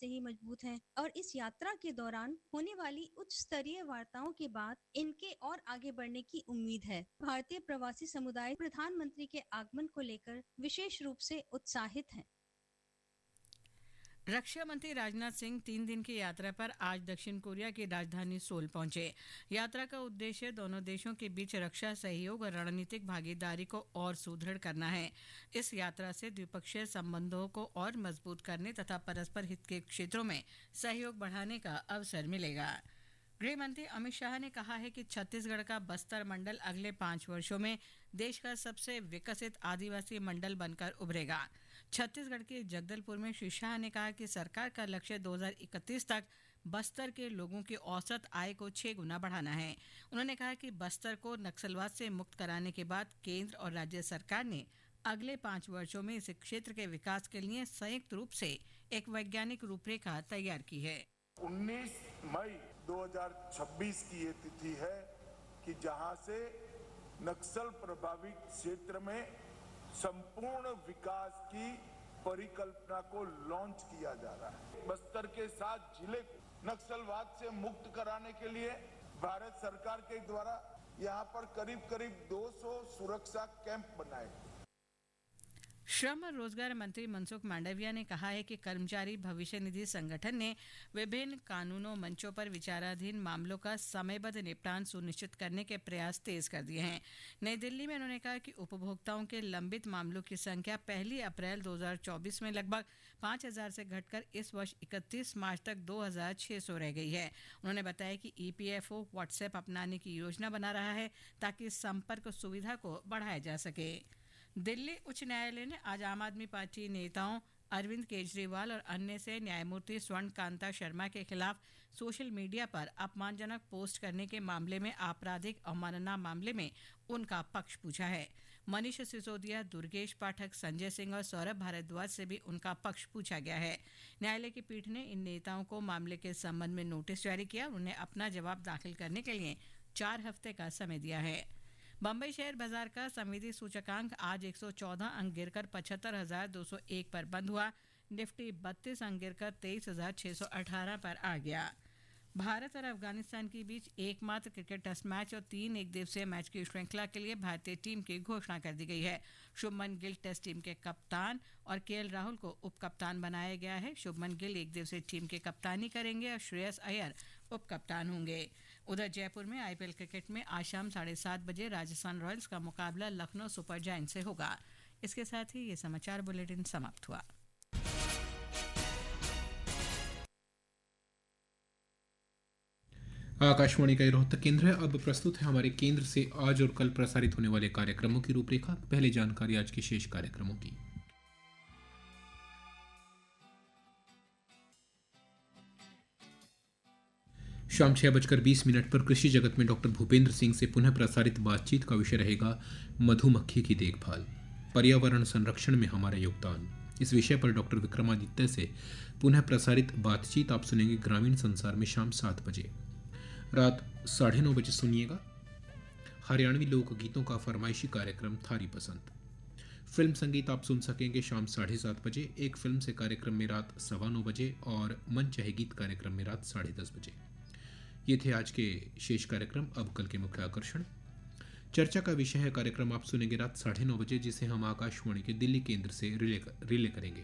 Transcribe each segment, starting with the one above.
से ही मजबूत हैं और इस यात्रा के दौरान होने वाली उच्च स्तरीय वार्ताओं के बाद इनके और आगे बढ़ने की उम्मीद है। भारतीय प्रवासी समुदाय प्रधानमंत्री के आगमन को लेकर विशेष रूप से उत्साहित है। रक्षा मंत्री राजनाथ सिंह 3 दिन की यात्रा पर आज दक्षिण कोरिया की राजधानी सोल पहुंचे। यात्रा का उद्देश्य दोनों देशों के बीच रक्षा सहयोग और रणनीतिक भागीदारी को और सुदृढ़ करना है। इस यात्रा से द्विपक्षीय संबंधों को और मजबूत करने तथा परस्पर हित के क्षेत्रों में सहयोग बढ़ाने का अवसर मिलेगा। गृह मंत्री अमित शाह ने कहा है कि छत्तीसगढ़ का बस्तर मंडल अगले 5 वर्षों में देश का सबसे विकसित आदिवासी मंडल बनकर उभरेगा। छत्तीसगढ़ के जगदलपुर में श्री शाह ने कहा कि सरकार का लक्ष्य 2031 तक बस्तर के लोगों की औसत आय को 6 गुना बढ़ाना है। उन्होंने कहा कि बस्तर को नक्सलवाद से मुक्त कराने के बाद केंद्र और राज्य सरकार ने अगले 5 वर्षों में इस क्षेत्र के विकास के लिए संयुक्त रूप से एक वैज्ञानिक रूपरेखा तैयार की है। 19 मई 2026 की ये तिथि है कि जहां से नक्सल प्रभावित क्षेत्र में संपूर्ण विकास की परिकल्पना को लॉन्च किया जा रहा है। बस्तर के 7 जिले को नक्सलवाद से मुक्त कराने के लिए भारत सरकार के द्वारा यहां पर करीब 200 सुरक्षा कैंप बनाए। श्रम और रोजगार मंत्री मनसुख मांडविया ने कहा है कि कर्मचारी भविष्य निधि संगठन ने विभिन्न कानूनों मंचों पर विचाराधीन मामलों का समयबद्ध निपटान सुनिश्चित करने के प्रयास तेज कर दिए हैं। नई दिल्ली में उन्होंने कहा कि उपभोक्ताओं के लंबित मामलों की संख्या 1 अप्रैल 2024 में लगभग 5,000 से घटकर इस वर्ष 31 मार्च तक 2,600 रह गई है। उन्होंने बताया कि ईपीएफओ व्हाट्सएप अपनाने की योजना बना रहा है ताकि संपर्क सुविधा को बढ़ाया जा सके। दिल्ली उच्च न्यायालय ने आज आम आदमी पार्टी नेताओं अरविंद केजरीवाल और अन्य से न्यायमूर्ति स्वर्ण कांता शर्मा के खिलाफ सोशल मीडिया पर अपमानजनक पोस्ट करने के मामले में आपराधिक अवमानना मामले में उनका पक्ष पूछा है। मनीष सिसोदिया, दुर्गेश पाठक, संजय सिंह और सौरभ भारद्वाज से भी उनका पक्ष पूछा गया है। न्यायालय की पीठ ने इन नेताओं को मामले के संबंध में नोटिस जारी किया और उन्हें अपना जवाब दाखिल करने के लिए 4 हफ्ते का समय दिया है। बम्बई शेयर बाजार का संवेदी सूचकांक आज 114 अंक गिरकर 75,201 पर बंद हुआ। निफ्टी 32 अंक गिरकर 23,618 पर आ गया। भारत और अफगानिस्तान के बीच एकमात्र क्रिकेट टेस्ट मैच और 3 एकदिवसीय मैच की श्रृंखला के लिए भारतीय टीम की घोषणा कर दी गई है। शुभमन गिल टेस्ट टीम के कप्तान और केएल राहुल को उप कप्तान बनाया गया है। शुभमन गिल एकदिवसीय टीम की कप्तानी करेंगे और श्रेयस अय्यर उप कप्तान होंगे। उधर जयपुर में आईपीएल क्रिकेट में आज शाम 7:30 बजे राजस्थान रॉयल्स का मुकाबला लखनऊ सुपर जायंट से होगा। इसके साथ ही ये समाचार बुलेटिन समाप्त हुआ। आकाशवाणी का रोहतक केंद्र है। अब प्रस्तुत है हमारे केंद्र से आज और कल प्रसारित होने वाले कार्यक्रमों की रूपरेखा। पहले जानकारी आज के शेष कार्यक्रमों की। शाम 6:20 पर कृषि जगत में डॉक्टर भूपेंद्र सिंह से पुनः प्रसारित बातचीत का विषय रहेगा मधुमक्खी की देखभाल, पर्यावरण संरक्षण में हमारा योगदान। इस विषय पर डॉक्टर विक्रमादित्य से पुनः प्रसारित बातचीत आप सुनेंगे ग्रामीण संसार में शाम 7 बजे। रात 9:30 बजे सुनिएगा हरियाणवी लोकगीतों का फरमाइशी कार्यक्रम थारी पसंद। फिल्म संगीत आप सुन सकेंगे शाम 7:30 बजे। एक फिल्म से कार्यक्रम में रात 9:15 बजे और मन चाहे गीत कार्यक्रम में रात 10:30 बजे। ये थे आज के शेष कार्यक्रम। अब कल के मुख्य आकर्षण। चर्चा का विषय है कार्यक्रम आप सुनेंगे रात 9:30 बजे, जिसे हम आकाशवाणी के दिल्ली केंद्र से रिले करेंगे।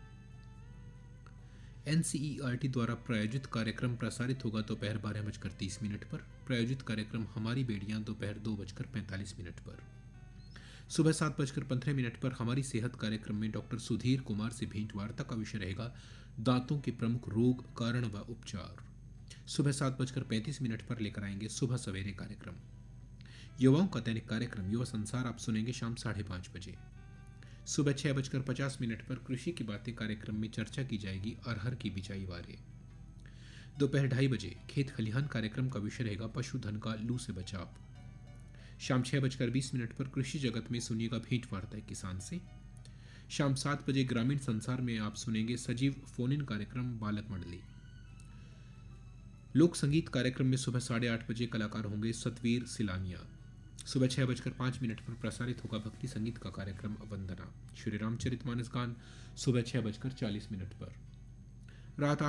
एनसीईआरटी द्वारा प्रायोजित कार्यक्रम प्रसारित होगा दोपहर 12:30 पर। प्रायोजित कार्यक्रम हमारी बेड़ियां दोपहर 2:45 पर। सुबह 7:15 पर हमारी सेहत कार्यक्रम में डॉक्टर सुधीर कुमार से भेंट वार्ता का विषय रहेगा दांतों के प्रमुख रोग, कारण व उपचार। सुबह 7:35 पर लेकर आएंगे सुबह सवेरे कार्यक्रम। युवाओं का दैनिक कार्यक्रम युवा संसार आप सुनेंगे शाम 5:30 बजे। सुबह 6:50 पर कृषि की बातें कार्यक्रम में चर्चा की जाएगी अरहर की बिजाई बारे। दोपहर 2:30 बजे खेत खलिहान कार्यक्रम का विषय रहेगा पशुधन का लू से बचाव। शाम 6:20 पर कृषि जगत में सुनिएगा भेंट वार्ता किसान से। शाम 7 बजे ग्रामीण संसार में आप सुनेंगे सजीव फोन इन कार्यक्रम बालक मंडली। लोक संगीत कार्यक्रम में सुबह 8:30 बजे कलाकार होंगे सतवीर सिलानिया। सुबह 6:05 पर प्रसारित होगा भक्ति संगीत का कार्यक्रम वंदना। श्री रामचरितमानस गान सुबह 6:40 पर। रात